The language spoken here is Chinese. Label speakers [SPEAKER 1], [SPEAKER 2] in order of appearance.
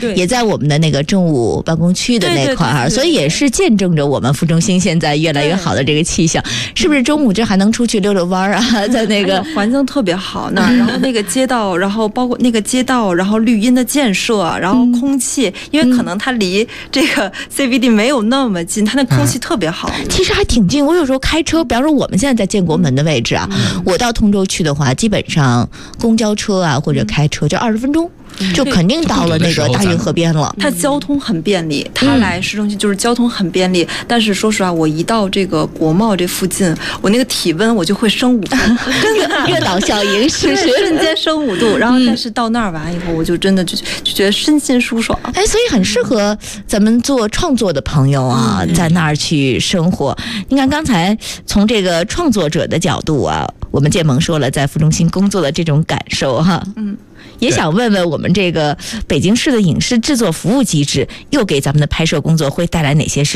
[SPEAKER 1] 也在我们的那个政务办公区的那块儿，所以也是见证着我们副中心现在越来越好的这个气象。是不是中午这还能出去溜溜弯啊？在那个
[SPEAKER 2] 环境特别好那儿，然后那个街道，然后包括那个街道，然后绿荫的建设，然后空气，因为可能它离这个 CBD 没有那么近，它那空气特别好。
[SPEAKER 1] 其实还挺近，我有时候开车，比方说我们现在在建国门的位置啊，我到通州去的话，基本上公交车啊或者开车就20分钟。就肯定到了那个大运河边了。
[SPEAKER 2] 它交通很便利，它来市中心就是交通很便利。但是说实话，我一到这个国贸这附近，我那个体温我就会升5度，真的
[SPEAKER 1] 热岛效应是不是？
[SPEAKER 2] 瞬间升5度。然后但是到那儿完以后，我就真的就觉得身心舒爽。
[SPEAKER 1] 哎，所以很适合咱们做创作的朋友啊，在那儿去生活。你看刚才从这个创作者的角度啊，我们建萌说了在副中心工作的这种感受哈。也想问问我们这个北京市的影视制作服务机制，又给咱们的拍摄工作会带来哪些